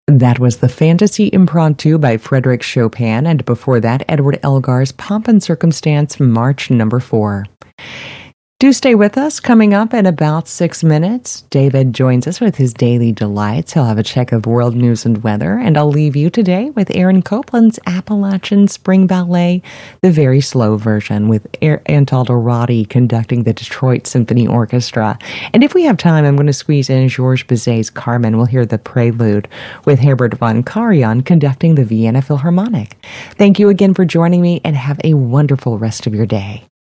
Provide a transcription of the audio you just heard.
That was the Fantasy Impromptu by Frédéric Chopin, and before that, Edward Elgar's Pomp and Circumstance, March number 4. Do stay with us. Coming up in about 6 minutes, David joins us with his Daily Delights. He'll have a check of world news and weather, and I'll leave you today with Aaron Copland's Appalachian Spring Ballet, the very slow version, with Antaldo Roddy conducting the Detroit Symphony Orchestra. And if we have time, I'm going to squeeze in Georges Bizet's Carmen. We'll hear the prelude with Herbert von Karajan conducting the Vienna Philharmonic. Thank you again for joining me, and have a wonderful rest of your day.